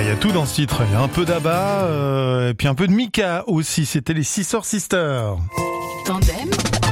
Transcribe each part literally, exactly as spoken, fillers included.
il y a tout dans ce titre. Il y a un peu d'Abba, euh, et puis un peu de Mika aussi. C'était les Scissor Sisters. Tandem,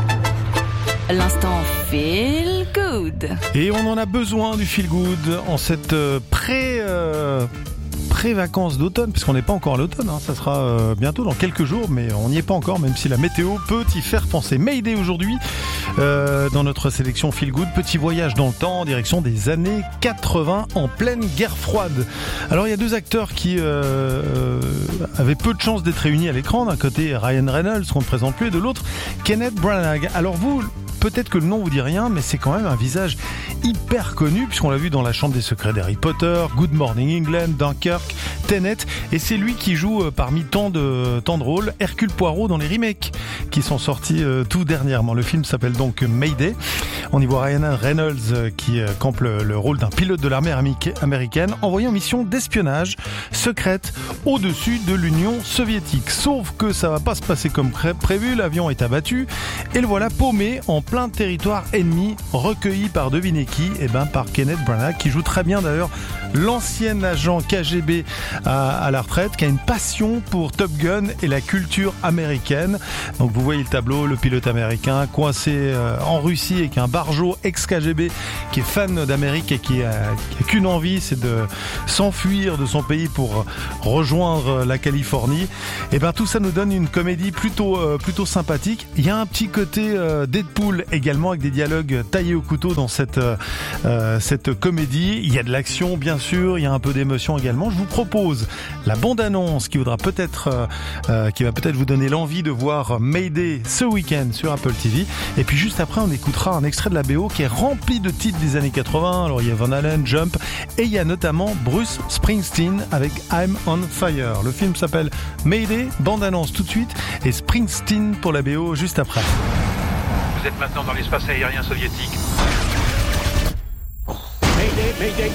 l'instant feel good. Et on en a besoin du feel good en cette euh, pré... Euh, pré-vacances d'automne, puisqu'on n'est pas encore à l'automne, hein. Ça sera euh, bientôt dans quelques jours, mais on n'y est pas encore, même si la météo peut y faire penser. Mayday aujourd'hui, euh, dans notre sélection Feel Good, petit voyage dans le temps en direction des années quatre-vingts, en pleine guerre froide. Alors il y a deux acteurs qui euh, euh, avaient peu de chance d'être réunis à l'écran. D'un côté Ryan Reynolds, qu'on ne présente plus, et de l'autre Kenneth Branagh. Alors vous, peut-être que le nom vous dit rien, mais c'est quand même un visage hyper connu, puisqu'on l'a vu dans La Chambre des Secrets d'Harry Potter, Good Morning England, Dunkirk, Tenet, et c'est lui qui joue euh, parmi tant de, tant de rôles Hercule Poirot dans les remakes qui sont sortis euh, tout dernièrement. Le film s'appelle donc Mayday. On y voit Ryan Reynolds euh, qui euh, campe le, le rôle d'un pilote de l'armée américaine envoyé en mission d'espionnage secrète au-dessus de l'Union soviétique. Sauf que ça va pas se passer comme prévu, l'avion est abattu et le voilà paumé en plein territoire ennemi, recueilli par devinez qui, et ben par Kenneth Branagh, qui joue très bien d'ailleurs l'ancien agent K G B à, à la retraite, qui a une passion pour Top Gun et la culture américaine. Donc vous voyez le tableau, le pilote américain coincé euh, en Russie avec un barjo ex-K G B qui est fan d'Amérique et qui a, qui a qu'une envie, c'est de s'enfuir de son pays pour rejoindre la Californie. Et ben tout ça nous donne une comédie plutôt euh, plutôt sympathique. Il y a un petit côté euh, Deadpool également, avec des dialogues taillés au couteau dans cette euh, cette comédie. Il y a de l'action bien sûr, il y a un peu d'émotion également. Je vous propose la bande-annonce qui voudra peut-être euh, qui va peut-être vous donner l'envie de voir Mayday ce week-end sur Apple T V. Et puis juste après, on écoutera un extrait de la B O qui est rempli de titres des années quatre-vingts. Alors il y a Van Halen, Jump, et il y a notamment Bruce Springsteen avec I'm on Fire. Le film s'appelle Mayday, bande-annonce tout de suite, et Springsteen pour la B O juste après. Vous êtes maintenant dans l'espace aérien soviétique. Mayday, Mayday.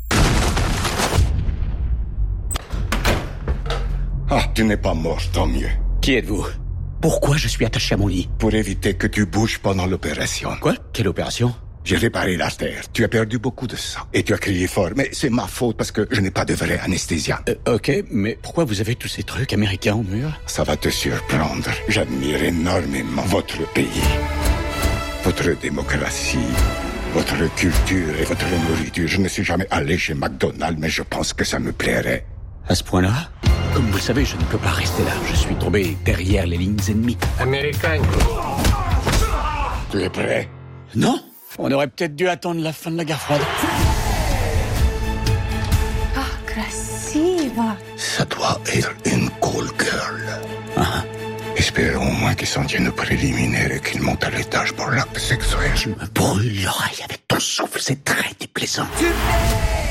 Ah, tu n'es pas mort, tant mieux. Qui êtes-vous? Pourquoi je suis attaché à mon lit? Pour éviter que tu bouges pendant l'opération. Quoi? Quelle opération? J'ai réparé l'artère. Tu as perdu beaucoup de sang. Et tu as crié fort, mais c'est ma faute parce que je n'ai pas de vrai anesthésien. Euh, ok, mais pourquoi vous avez tous ces trucs américains au mur? Ça va te surprendre. J'admire énormément votre pays, votre démocratie, votre culture et votre nourriture. Je ne suis jamais allé chez McDonald's, mais je pense que ça me plairait. À ce point-là? Comme vous le savez, je ne peux pas rester là. Je suis tombé derrière les lignes ennemies. Américain. Tu es prêt? Non? On aurait peut-être dû attendre la fin de la guerre froide. Ah, красиво. Ça doit être une cool girl. Ah. Espérons au moins qu'ils s'en tiennent au préliminaire et qu'ils montent à l'étage pour l'acte sexuel. Tu me brûles l'oreille avec ton souffle, c'est très déplaisant. Tu